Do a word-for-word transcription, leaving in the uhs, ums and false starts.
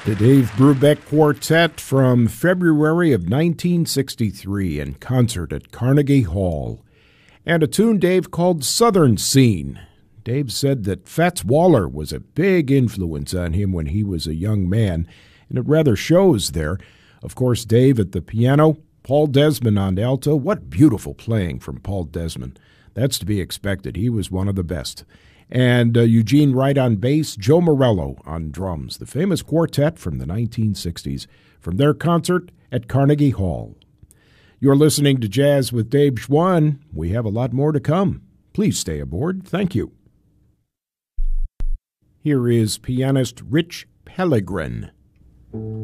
The Dave Brubeck Quartet from February of nineteen sixty-three in concert at Carnegie Hall. And a tune Dave called Southern Scene. Dave said that Fats Waller was a big influence on him when he was a young man, and it rather shows there. Of course, Dave at the piano, Paul Desmond on alto. What beautiful playing from Paul Desmond. That's to be expected. He was one of the best. And uh, Eugene Wright on bass, Joe Morello on drums, the famous quartet from the nineteen sixties, from their concert at Carnegie Hall. You're listening to Jazz with Dave Schwann. We have a lot more to come. Please stay aboard. Thank you. Here is pianist Rich Pellegrin.